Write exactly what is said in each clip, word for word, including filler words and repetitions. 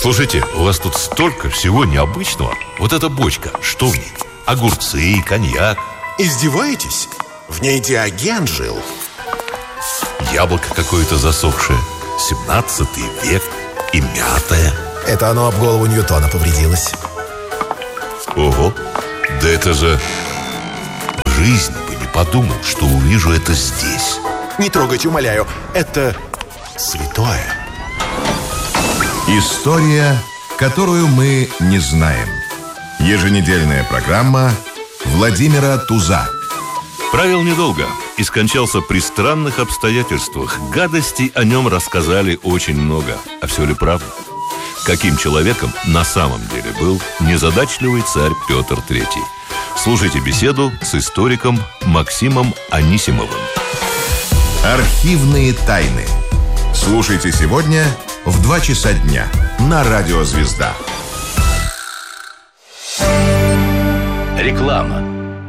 Слушайте, у вас тут столько всего необычного. Вот эта бочка, что в ней? Огурцы, коньяк. Издеваетесь? В ней Диоген жил. Яблоко какое-то засохшее. семнадцатый век. И мятое. Это оно об голову Ньютона повредилось. Ого, да это же... В жизни бы не подумал, что увижу это здесь. Не трогайте, умоляю. Это святое. История, которую мы не знаем. Еженедельная программа Владимира Туза. Правил недолго и скончался при странных обстоятельствах. Гадостей о нем рассказали очень много. А все ли правда? Каким человеком на самом деле был незадачливый царь Петр Третий? Слушайте беседу с историком Максимом Анисимовым. Архивные тайны. Слушайте сегодня в два часа дня на Радио Звезда. Реклама.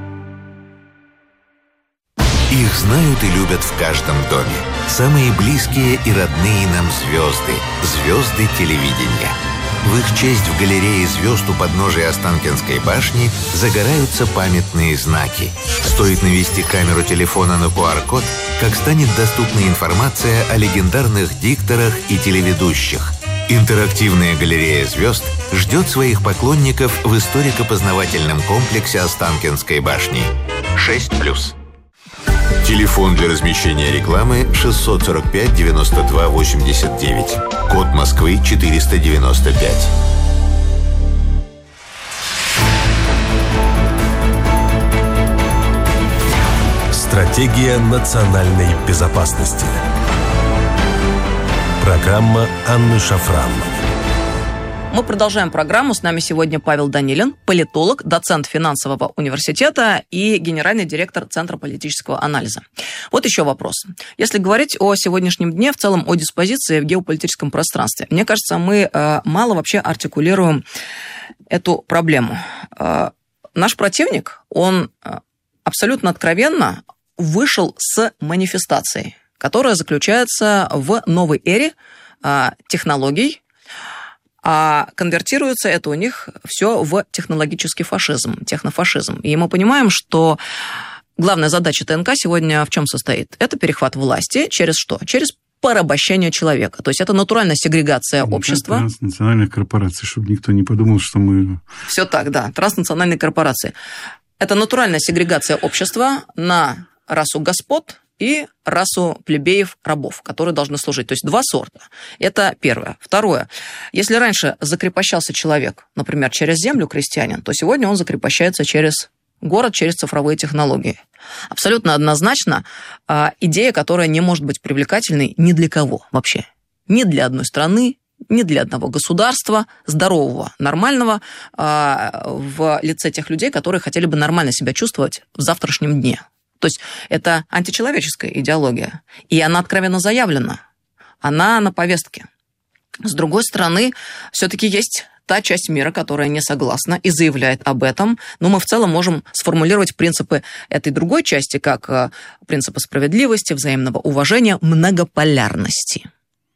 Их знают и любят в каждом доме. Самые близкие и родные нам звезды. Звезды телевидения. В их честь в галерее звезд у подножия Останкинской башни загораются памятные знаки. Стоит навести камеру телефона на ку ар-код, как станет доступна информация о легендарных дикторах и телеведущих. Интерактивная галерея звезд ждет своих поклонников в историко-познавательном комплексе Останкинской башни. шесть плюс. Телефон для размещения рекламы шестьсот сорок пять девяносто два восемьдесят девять. Код Москвы четыреста девяносто пять. Стратегия национальной безопасности. Программа Анны Шафран. Мы продолжаем программу. С нами сегодня Павел Данилин, политолог, доцент финансового университета и генеральный директор Центра политического анализа. Вот еще вопрос. Если говорить о сегодняшнем дне, в целом о диспозиции в геополитическом пространстве, мне кажется, мы э, мало вообще артикулируем эту проблему. Э, наш противник, он э, абсолютно откровенно вышел с манифестацией, которая заключается в новой эре э, технологий, а конвертируется это у них все в технологический фашизм, технофашизм. И мы понимаем, что главная задача ТНК сегодня в чем состоит? Это перехват власти через что? Через порабощение человека. То есть это натуральная сегрегация ну, общества. Транснациональных корпораций, чтобы никто не подумал, что мы... Все так, да, транснациональные корпорации. Это натуральная сегрегация общества на расу господ и расу плебеев-рабов, которые должны служить. То есть два сорта. Это первое. Второе. Если раньше закрепощался человек, например, через землю, крестьянин, то сегодня он закрепощается через город, через цифровые технологии. Абсолютно однозначно идея, которая не может быть привлекательной ни для кого вообще. Ни для одной страны, ни для одного государства, здорового, нормального, в лице тех людей, которые хотели бы нормально себя чувствовать в завтрашнем дне. То есть это античеловеческая идеология, и она откровенно заявлена, она на повестке. С другой стороны, все-таки есть та часть мира, которая не согласна и заявляет об этом, но мы в целом можем сформулировать принципы этой другой части, как принципы справедливости, взаимного уважения, многополярности.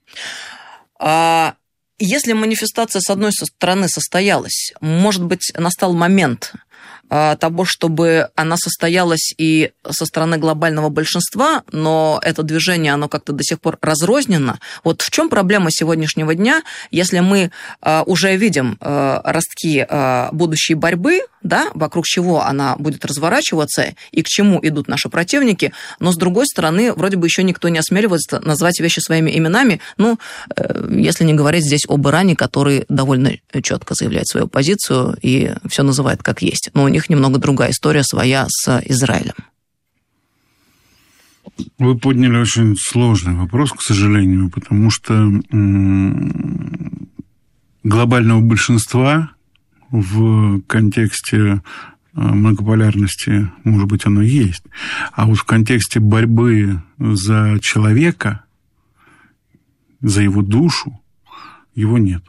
Если манифестация, с одной стороны, состоялась, может быть, настал момент того, чтобы она состоялась и со стороны глобального большинства, но это движение, оно как-то до сих пор разрознено. Вот в чем проблема сегодняшнего дня, если мы уже видим ростки будущей борьбы, да, вокруг чего она будет разворачиваться и к чему идут наши противники, но, с другой стороны, вроде бы еще никто не осмеливается назвать вещи своими именами, ну, если не говорить здесь об Иране, который довольно четко заявляет свою позицию и все называет как есть. Но у них немного другая история своя с Израилем. Вы подняли очень сложный вопрос, к сожалению, потому что м- глобального большинства в контексте многополярности, может быть, оно есть, а вот в контексте борьбы за человека, за его душу, его нет.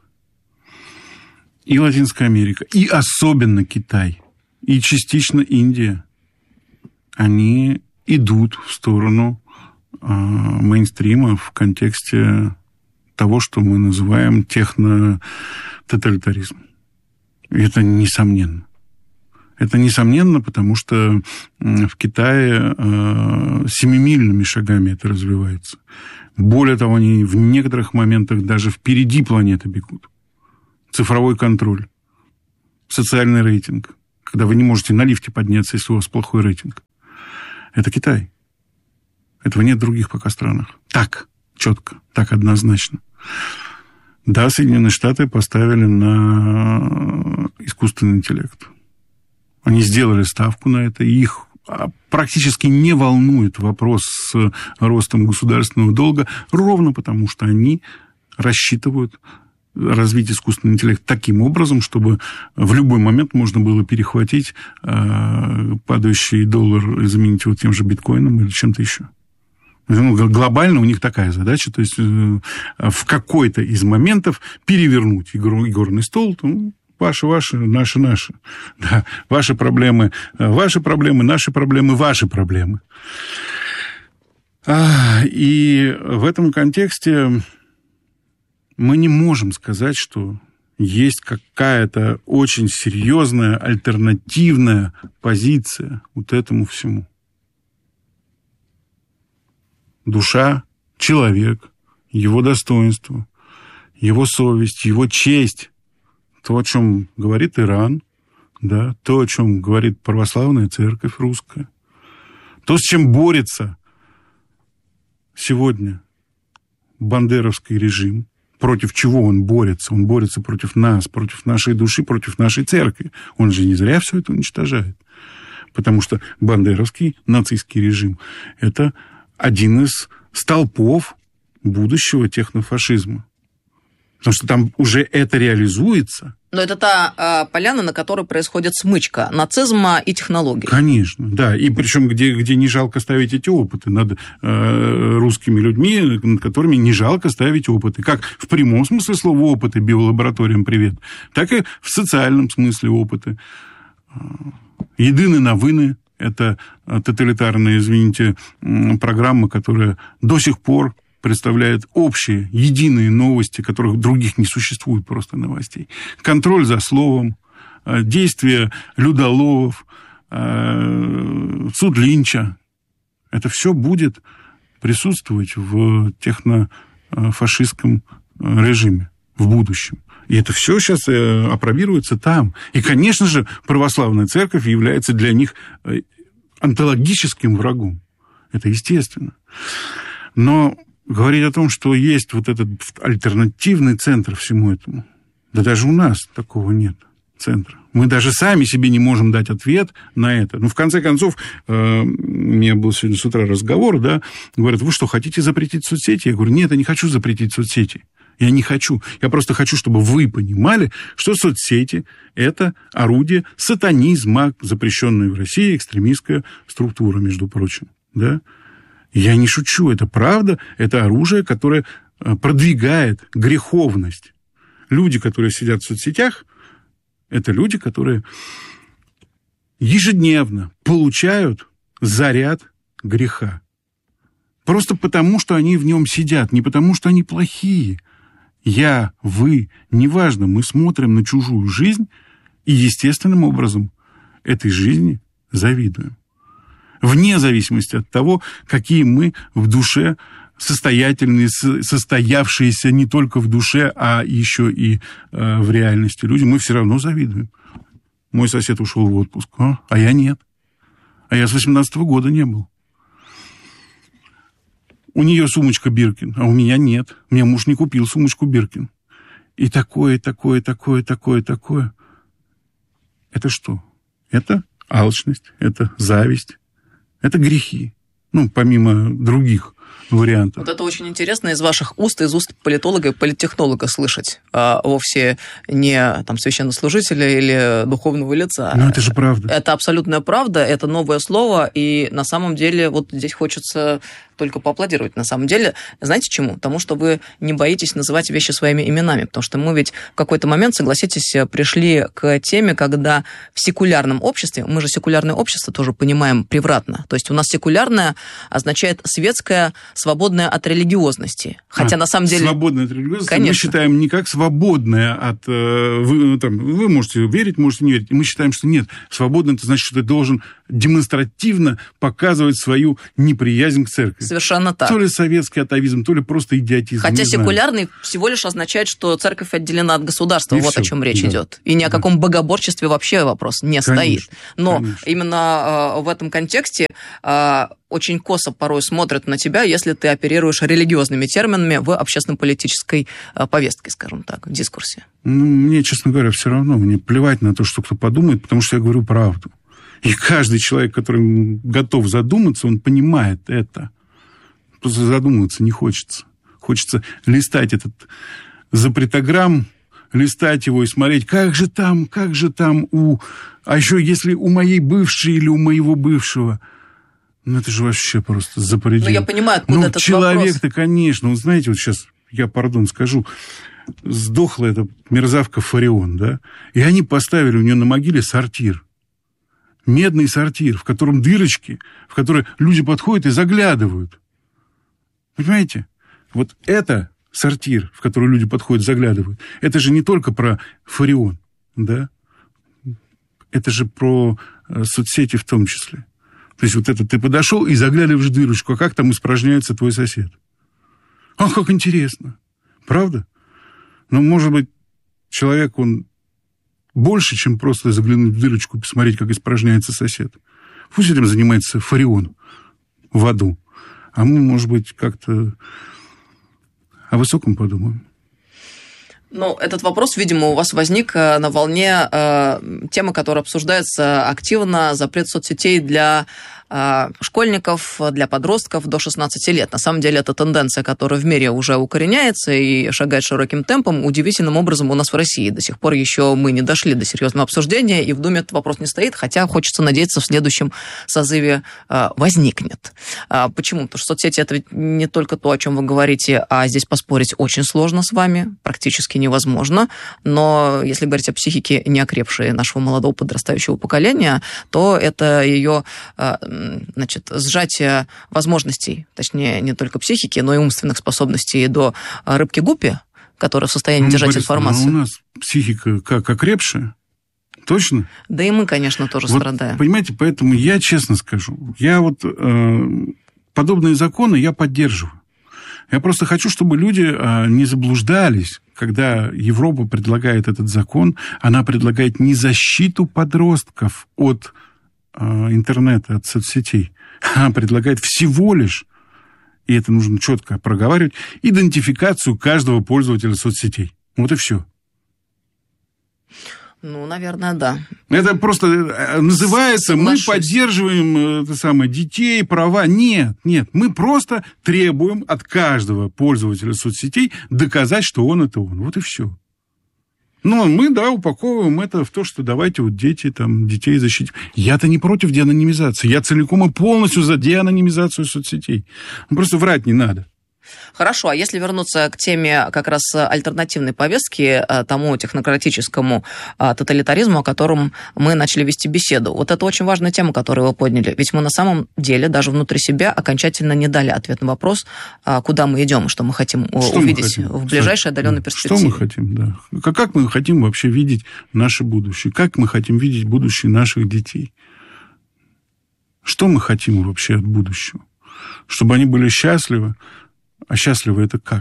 И Латинская Америка, и особенно Китай, и частично Индия, они идут в сторону э, мейнстрима в контексте того, что мы называем технототалитаризм. И это несомненно. Это несомненно, потому что в Китае семимильными шагами это развивается. Более того, они в некоторых моментах даже впереди планеты бегут. Цифровой контроль, социальный рейтинг. Когда вы не можете на лифте подняться, если у вас плохой рейтинг. Это Китай. Этого нет в других пока странах. Так, четко, так однозначно. Да, Соединенные Штаты поставили на искусственный интеллект. Они сделали ставку на это, и их практически не волнует вопрос с ростом государственного долга, ровно потому, что они рассчитывают развить искусственный интеллект таким образом, чтобы в любой момент можно было перехватить падающий доллар и заменить его тем же биткоином или чем-то еще. Ну, глобально у них такая задача, то есть в какой-то из моментов перевернуть игорный стол, ну, ваши, ваши, наши, наши. Да, ваши проблемы, ваши проблемы, наши проблемы, ваши проблемы. И в этом контексте мы не можем сказать, что есть какая-то очень серьезная альтернативная позиция вот этому всему. Душа, человек, его достоинство, его совесть, его честь, то, о чем говорит Иран, да, то, о чем говорит православная церковь русская, то, с чем борется сегодня бандеровский режим, против чего он борется? Он борется против нас, против нашей души, против нашей церкви. Он же не зря все это уничтожает. Потому что бандеровский нацистский режим – это один из столпов будущего технофашизма. Потому что там уже это реализуется. Но это та э, поляна, на которой происходит смычка нацизма и технологий. Конечно, да. И причем, где, где не жалко ставить эти опыты над э, русскими людьми, над которыми не жалко ставить опыты. Как в прямом смысле слова опыты, биолабораториям привет, так и в социальном смысле опыты. Едины новины – это тоталитарная, извините, программа, которая до сих пор представляет общие, единые новости, которых других не существует просто новостей. Контроль за словом, действия людоловов, суд Линча. Это все будет присутствовать в технофашистском режиме в будущем. И это все сейчас апробируется там. И, конечно же, православная церковь является для них онтологическим врагом. Это естественно. Но говорить о том, что есть вот этот альтернативный центр всему этому, да даже у нас такого нет центра. Мы даже сами себе не можем дать ответ на это. Ну, в конце концов, э, у меня был сегодня с утра разговор, да, говорят, вы что, хотите запретить соцсети? Я говорю, нет, я не хочу запретить соцсети. Я не хочу. Я просто хочу, чтобы вы понимали, что соцсети – это орудие сатанизма, запрещенная в России экстремистская структура, между прочим, да. Я не шучу, это правда, это оружие, которое продвигает греховность. Люди, которые сидят в соцсетях, это люди, которые ежедневно получают заряд греха. Просто потому, что они в нем сидят, не потому, что они плохие. Я, вы, неважно, мы смотрим на чужую жизнь и естественным образом этой жизни завидуем. Вне зависимости от того, какие мы в душе состоятельные, состоявшиеся не только в душе, а еще и э, в реальности люди, мы все равно завидуем. Мой сосед ушел в отпуск, а, а я нет. А я с восемнадцатого года не был. У нее сумочка Биркин, а у меня нет. Мне муж не купил сумочку Биркин. И такое, такое, такое, такое, такое. Это что? Это алчность, это зависть. Это грехи, ну, помимо других вариантов. Вот это очень интересно из ваших уст, из уст политолога и политтехнолога слышать, а вовсе не там, священнослужителя или духовного лица. Но это же правда. Это абсолютная правда, это новое слово, и на самом деле вот здесь хочется только поаплодировать. На самом деле, знаете чему? Потому что вы не боитесь называть вещи своими именами, потому что мы ведь в какой-то момент, согласитесь, пришли к теме, когда в секулярном обществе, мы же секулярное общество тоже понимаем превратно, то есть у нас секулярное означает светское свободное от религиозности. Хотя а, на самом деле... Свободное от религиозности Конечно. Мы считаем не как свободное от... Вы, там, вы можете верить, можете не верить. Мы считаем, что нет. Свободное – это значит, что ты должен демонстративно показывать свою неприязнь к церкви. Совершенно так. То ли советский атовизм, то ли просто идиотизм. Хотя секулярный всего лишь означает, что церковь отделена от государства. И вот все. О чем речь да. идет. И ни о каком да. богоборчестве вообще вопрос не конечно, стоит. Но конечно. именно э, в этом контексте э, очень косо порой смотрят на тебя, если ты оперируешь религиозными терминами в общественно-политической э, повестке, скажем так, в дискурсе. Ну, мне, честно говоря, все равно. Мне плевать на то, что кто подумает, потому что я говорю правду. И каждый человек, который готов задуматься, он понимает это. Просто задумываться не хочется. Хочется листать этот запретограмм, листать его и смотреть, как же там, как же там у... А еще если у моей бывшей или у моего бывшего... Ну, это же вообще просто за пределом. Ну, я понимаю, откуда ну, этот человек-то, вопрос. конечно, вот знаете, вот сейчас я, пардон, скажу, сдохла эта мерзавка Фарион, да, и они поставили у нее на могиле сортир. Медный сортир, в котором дырочки, в которые люди подходят и заглядывают. Понимаете? Вот это сортир, в который люди подходят и заглядывают, это же не только про Фарион, да? Это же про соцсети в том числе. То есть вот это ты подошел и заглядываешь в дырочку, а как там испражняется твой сосед? А, как интересно. Правда? Но, может быть, человек, он больше, чем просто заглянуть в дырочку и посмотреть, как испражняется сосед. Пусть этим занимается Фарион в аду. А мы, может быть, как-то о высоком подумаем. Ну, этот вопрос, видимо, у вас возник на волне э, темы, которая обсуждается активно, запрет соцсетей для э, школьников, для подростков до шестнадцати лет. На самом деле, это тенденция, которая в мире уже укореняется и шагает широким темпом. Удивительным образом у нас в России до сих пор еще мы не дошли до серьезного обсуждения, и в Думе этот вопрос не стоит, хотя хочется надеяться, в следующем созыве э, возникнет. А почему? Потому что соцсети – это ведь не только то, о чем вы говорите, а здесь поспорить очень сложно с вами, практически невозможно, но если говорить о психике неокрепшей нашего молодого подрастающего поколения, то это ее, значит, сжатие возможностей, точнее, не только психики, но и умственных способностей до рыбки Гуппи, которая в состоянии ну, держать Борис, информацию. Ну, у нас психика как окрепшая, точно? Да и мы, конечно, тоже вот, страдаем. Понимаете, поэтому я честно скажу, я вот э, подобные законы я поддерживаю. Я просто хочу, чтобы люди не заблуждались, когда Европа предлагает этот закон, она предлагает не защиту подростков от интернета, от соцсетей, она предлагает всего лишь, и это нужно четко проговаривать, идентификацию каждого пользователя соцсетей. Вот и все. Ну, наверное, да. Это просто называется, Соглашусь. Мы поддерживаем это самое, детей, права. Нет, нет, мы просто требуем от каждого пользователя соцсетей доказать, что он это он. Вот и все. Но мы, да, упаковываем это в то, что давайте вот дети, там, детей защитим. Я-то не против деанонимизации. Я целиком и полностью за деанонимизацию соцсетей. Просто врать не надо. Хорошо, а если вернуться к теме как раз альтернативной повестки, тому технократическому тоталитаризму, о котором мы начали вести беседу. Вот это очень важная тема, которую вы подняли. Ведь мы на самом деле даже внутри себя окончательно не дали ответ на вопрос, куда мы идем и что мы хотим что увидеть мы хотим? в ближайшей отдаленной перспективе. Что мы хотим, да. Как мы хотим вообще видеть наше будущее? Как мы хотим видеть будущее наших детей? Что мы хотим вообще от будущего? Чтобы они были счастливы. А счастливы это как?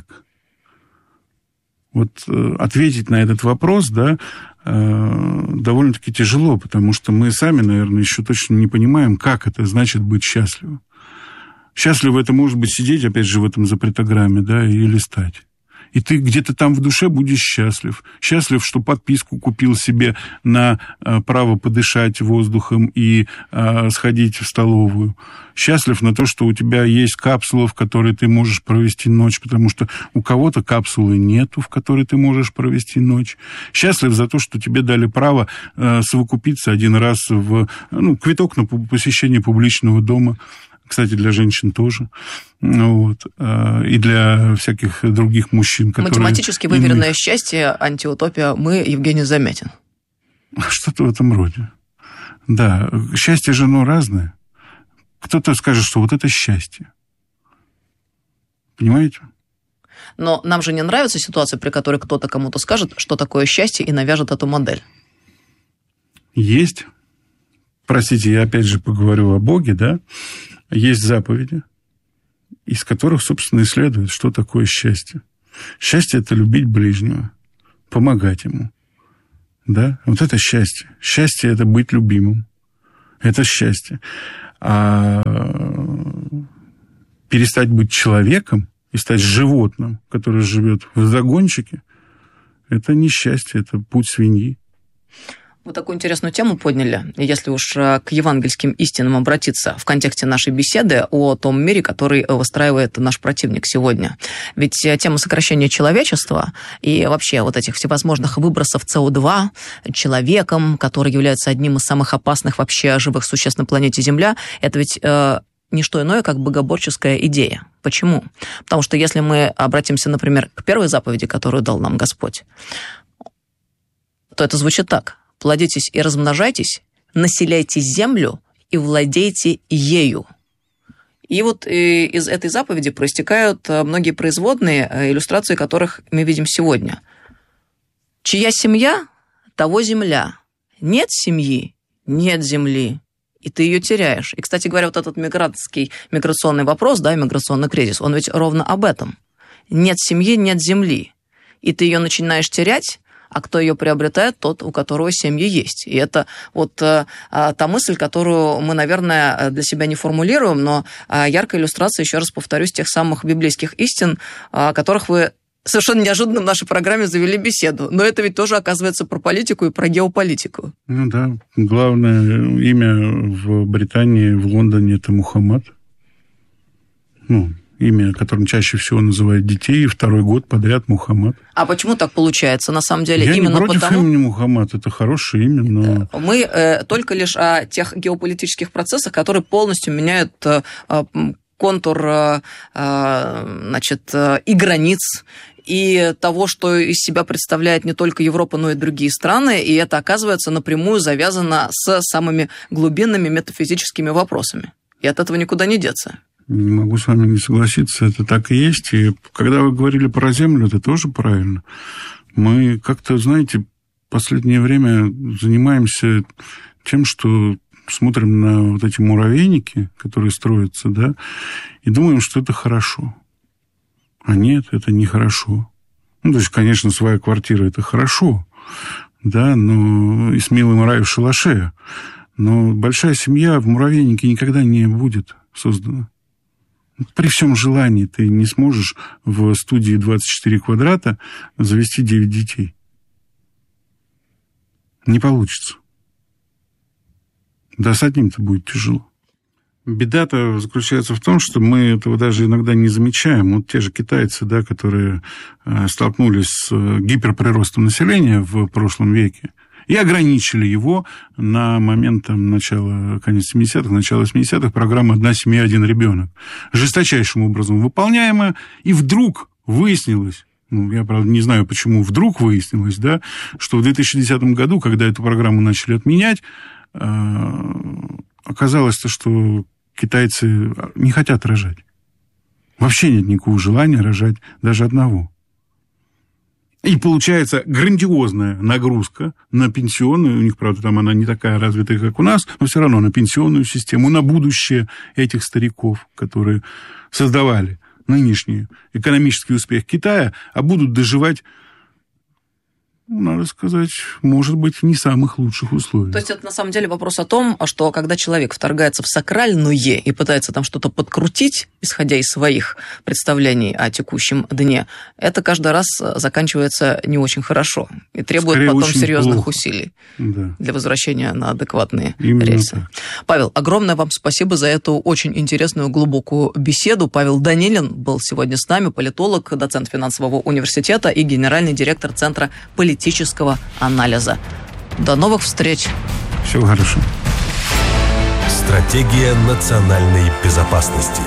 Вот э, ответить на этот вопрос, да, э, довольно-таки тяжело, потому что мы сами, наверное, еще точно не понимаем, как это значит быть счастливым. Счастливо это может быть сидеть, опять же, в этом запретограмме, да, и листать. И ты где-то там в душе будешь счастлив. Счастлив, что подписку купил себе на э, право подышать воздухом и э, сходить в столовую. Счастлив на то, что у тебя есть капсула, в которой ты можешь провести ночь, потому что у кого-то капсулы нету, в которой ты можешь провести ночь. Счастлив за то, что тебе дали право э, совокупиться один раз в ну, квиток на посещение публичного дома. Кстати, для женщин тоже. Вот. И для всяких других мужчин, которые... Математически выверенное счастье, антиутопия. Мы, Евгений Замятин. Что-то в этом роде. Да. Счастье же, оно разное. Кто-то скажет, что вот это счастье. Понимаете? Но нам же не нравится ситуация, при которой кто-то кому-то скажет, что такое счастье, и навяжет эту модель. Есть, простите, я опять же поговорю о Боге, да, есть заповеди, из которых, собственно, и следует, что такое счастье. Счастье – это любить ближнего, помогать ему. Да? Вот это счастье. Счастье – это быть любимым. Это счастье. А перестать быть человеком и стать животным, которое живет в загончике, это не счастье, это путь свиньи. Вы такую интересную тему подняли, если уж к евангельским истинам обратиться в контексте нашей беседы о том мире, который выстраивает наш противник сегодня. Ведь тема сокращения человечества и вообще вот этих всевозможных выбросов С О два человеком, который является одним из самых опасных вообще живых существ на планете Земля, это ведь э, не что иное, как богоборческая идея. Почему? Потому что если мы обратимся, например, к первой заповеди, которую дал нам Господь, то это звучит так. «Плодитесь и размножайтесь, населяйте землю и владейте ею». И вот из этой заповеди проистекают многие производные, иллюстрации которых мы видим сегодня. «Чья семья, того земля. Нет семьи, нет земли, и ты ее теряешь». И, кстати говоря, вот этот мигрантский, миграционный вопрос, да, миграционный кризис, он ведь ровно об этом. Нет семьи, нет земли, и ты ее начинаешь терять, а кто ее приобретает, тот, у которого семьи есть. И это вот а, та мысль, которую мы, наверное, для себя не формулируем, но а, яркая иллюстрация, еще раз повторюсь, тех самых библейских истин, о которых вы совершенно неожиданно в нашей программе завели беседу. Но это ведь тоже, оказывается, про политику и про геополитику. Ну да, главное имя в Британии, в Лондоне, это Мухаммад. Ну, имя, которым чаще всего называют детей, и второй год подряд Мухаммад. А почему так получается? На самом деле, Я именно не против потому... имени Мухаммад, это хорошее имя, но... Мы э, только лишь о тех геополитических процессах, которые полностью меняют э, контур э, значит, э, и границ, и того, что из себя представляет не только Европа, но и другие страны, и это, оказывается, напрямую завязано с самыми глубинными метафизическими вопросами. И от этого никуда не деться. Не могу с вами не согласиться, это так и есть. И когда вы говорили про Землю, это тоже правильно. Мы как-то, знаете, в последнее время занимаемся тем, что смотрим на вот эти муравейники, которые строятся, да, и думаем, что это хорошо. А нет, это нехорошо. Ну, то есть, конечно, своя квартира – это хорошо, да, но и с милым рай в шалаше. Но большая семья в муравейнике никогда не будет создана. При всем желании ты не сможешь в студии двадцать четыре квадрата завести девять детей. Не получится. Да с одним-то будет тяжело. Беда-то заключается в том, что мы этого даже иногда не замечаем. Вот те же китайцы, да, которые столкнулись с гиперприростом населения в прошлом веке, и ограничили его на момент там, начала, конец семидесятых, начала восьмидесятых, программа «Одна семья, один ребенок». Жесточайшим образом выполняемая, и вдруг выяснилось, ну, я, правда, не знаю, почему вдруг выяснилось, да, что в две тысячи десятом году, когда эту программу начали отменять, оказалось, что китайцы не хотят рожать. Вообще нет никакого желания рожать даже одного. И получается грандиозная нагрузка на пенсионную, у них, правда, там она не такая развитая, как у нас, но все равно на пенсионную систему, на будущее этих стариков, которые создавали нынешний экономический успех Китая, а будут доживать, надо сказать, может быть, в не самых лучших условиях. То есть это на самом деле вопрос о том, что когда человек вторгается в сакральное и пытается там что-то подкрутить, исходя из своих представлений о текущем дне, это каждый раз заканчивается не очень хорошо и требует Скорее, потом серьезных плохо. усилий да. для возвращения на адекватные Именно рельсы. Так. Павел, огромное вам спасибо за эту очень интересную глубокую беседу. Павел Данилин был сегодня с нами, политолог, доцент финансового университета и генеральный директор Центра политики политического анализа. До новых встреч. Всего хорошего. Стратегия национальной безопасности.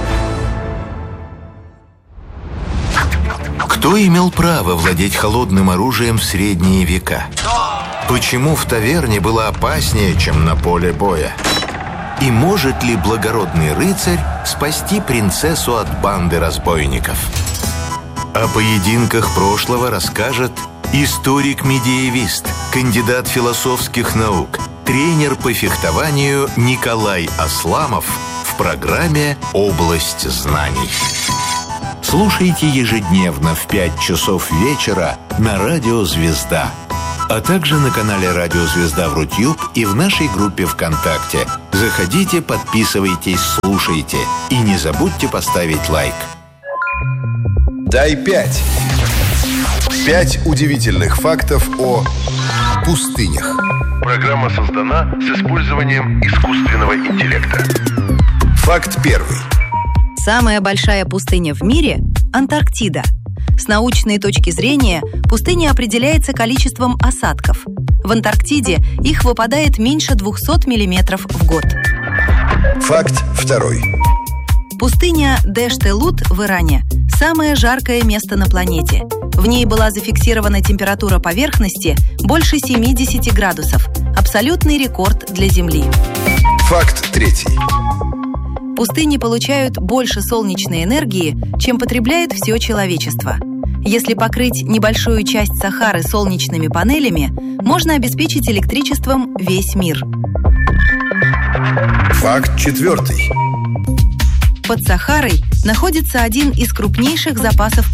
Кто имел право владеть холодным оружием в средние века? Почему в таверне было опаснее, чем на поле боя? И может ли благородный рыцарь спасти принцессу от банды разбойников. О поединках прошлого расскажет историк-медиевист, кандидат философских наук, тренер по фехтованию Николай Асламов в программе «Область знаний». Слушайте ежедневно в пять часов вечера на радио «Звезда», а также на канале «Радио Звезда» в Рутюб и в нашей группе ВКонтакте. Заходите, подписывайтесь, слушайте. И не забудьте поставить лайк. Дай пять. Пять удивительных фактов о пустынях. Программа создана с использованием искусственного интеллекта. Факт первый. Самая большая пустыня в мире – Антарктида. С научной точки зрения пустыня определяется количеством осадков. В Антарктиде их выпадает меньше двухсот миллиметров в год. Факт второй. Пустыня Дэшт-э-Лут в Иране – самое жаркое место на планете. В ней была зафиксирована температура поверхности больше семидесяти градусов. Абсолютный рекорд для Земли. Факт третий. Пустыни получают больше солнечной энергии, чем потребляет все человечество. Если покрыть небольшую часть Сахары солнечными панелями, можно обеспечить электричеством весь мир. Факт четвертый. Под Сахарой находится один из крупнейших запасов